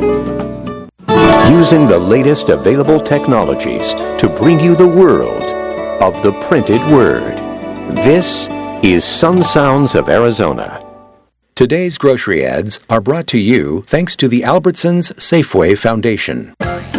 Using the latest available technologies to bring you the world of the printed word. This is Sun Sounds of Arizona. Today's grocery ads are brought to you thanks to the Albertsons Safeway Foundation.